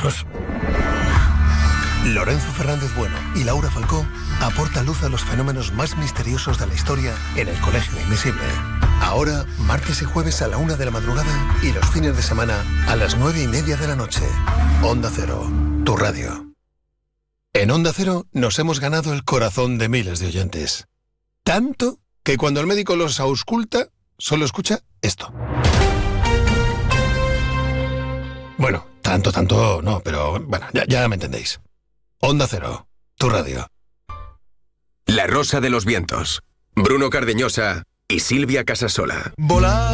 nosotros. Lorenzo Fernández Bueno y Laura Falcó aportan luz a los fenómenos más misteriosos de la historia en El Colegio Invisible. Ahora, martes y jueves a la 1 de la madrugada y los fines de semana a las 9:30 de la noche. Onda Cero, tu radio. En Onda Cero nos hemos ganado el corazón de miles de oyentes. Tanto que cuando el médico los ausculta, solo escucha esto. Bueno, tanto no, pero bueno, ya me entendéis. Onda Cero, tu radio. La Rosa de los Vientos. Bruno Cardeñosa y Silvia Casasola. Volar.